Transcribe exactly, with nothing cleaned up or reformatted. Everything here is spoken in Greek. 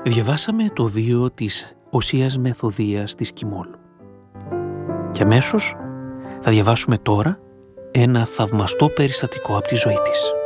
Διαβάσαμε το βίο της Οσίας Μεθοδίας της Κιμόλου. Και αμέσως θα διαβάσουμε τώρα ένα θαυμαστό περιστατικό από τη ζωή της.